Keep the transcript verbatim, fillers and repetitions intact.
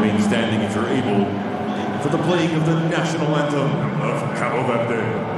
remain standing if you're able for the playing of the national anthem of Cabo Verde.